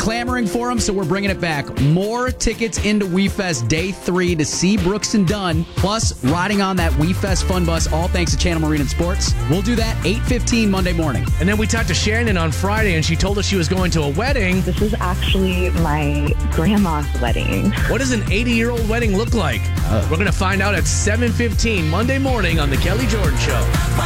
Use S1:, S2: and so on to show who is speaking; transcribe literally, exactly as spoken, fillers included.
S1: clamoring for them, so we're bringing it back. More tickets into WeFest Day three to see Brooks and Dunn, plus riding on that WeFest Fun Bus, all thanks to Channel Marine and Sports. We'll do that eight fifteen Monday morning.
S2: And then we talked to Shannon on Friday, and she told us she was going to a wedding.
S3: This is actually my grandma's wedding.
S2: What does an eighty-year-old wedding look like? Uh, we're going to find out at seven fifteen Monday morning on The Kelly Jordan Show.